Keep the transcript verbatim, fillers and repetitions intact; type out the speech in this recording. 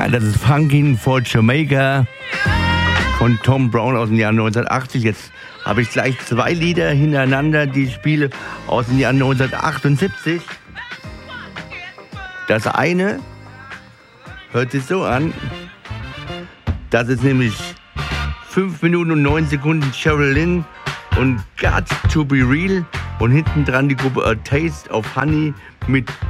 Ja, das ist Funkin' for Jamaica von Tom Brown aus dem Jahr neunzehnhundertachtzig. Jetzt habe ich gleich zwei Lieder hintereinander, die ich spiele, aus dem Jahr neunzehnhundertachtundsiebzig. Das eine hört sich so an. Das ist nämlich fünf Minuten und neun Sekunden Cheryl Lynn und Got to Be Real. Und hinten dran die Gruppe A Taste of Honey mit